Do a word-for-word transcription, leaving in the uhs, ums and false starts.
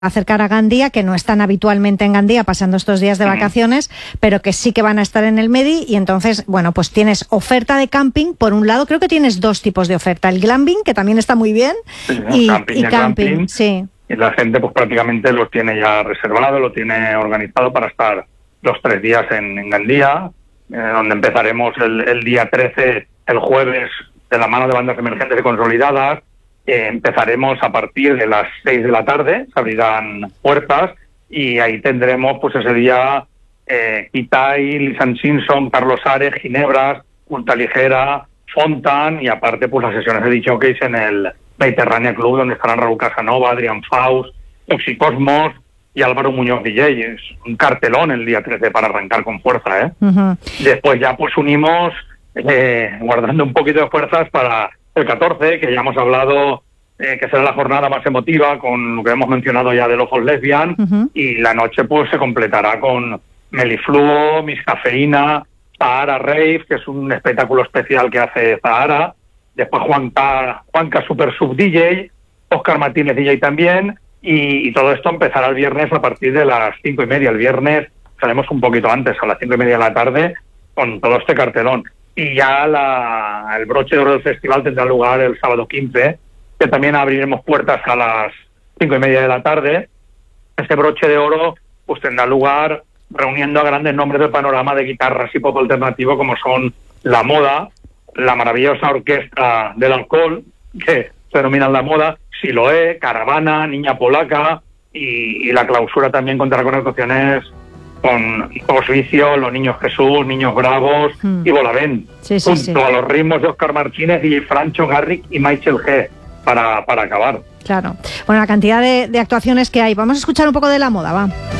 acercar a Gandía, que no están habitualmente en Gandía pasando estos días de vacaciones, pero que sí que van a estar en el Medi. Y entonces, bueno, pues tienes oferta de camping. Por un lado, creo que tienes dos tipos de oferta: el glamping, que también está muy bien, sí, y camping, y camping, glamping, sí. Y la gente pues prácticamente los tiene ya reservado, lo tiene organizado para estar los tres días en, en Gandía, eh, donde empezaremos el, el día trece, el jueves, de la mano de bandas emergentes y consolidadas. Eh, empezaremos a partir de las seis de la tarde, se abrirán puertas y ahí tendremos pues ese día eh, Kitai, Lisan Simpson, Carlos Ares, Ginebras, Punta Ligera, Fontan, y aparte pues las sesiones de D Js en el Mediterránea Club, donde estarán Raúl Casanova, Adrián Faust, Toxicosmos y Álvaro Muñoz D J. Es un cartelón el día trece para arrancar con fuerza, ¿eh? Uh-huh. Después ya pues unimos, eh, guardando un poquito de fuerzas para el catorce, que ya hemos hablado, eh, que será la jornada más emotiva, con lo que hemos mencionado ya de Ojos Lesbian, uh-huh. Y la noche pues se completará con Melifluo, Miss Cafeína, Zahara Rave, que es un espectáculo especial que hace Zahara, después Juanca, Juanca Super Sub D J, Óscar Martínez D J también, y, y todo esto empezará el viernes a partir de las cinco y media. El viernes salimos un poquito antes, a las cinco y media de la tarde, con todo este cartelón. Y ya la, el broche de oro del festival tendrá lugar el sábado quince, que también abriremos puertas a las cinco y media de la tarde. Este broche de oro pues tendrá lugar reuniendo a grandes nombres del panorama de guitarras y pop alternativo, como son La Moda, la maravillosa Orquesta del Alcohol, que se denomina La Moda, Siloé, Caravana, Niña Polaca, y, y la clausura también contará con actuaciones con Osvicio, Los Niños Jesús, Niños Bravos mm. y Bolavent, sí, sí, junto sí. a los ritmos de Óscar Martínez y Francho Garrick y Michael G, para, para acabar. Claro. Bueno, la cantidad de, de actuaciones que hay. Vamos a escuchar un poco de La Moda, va.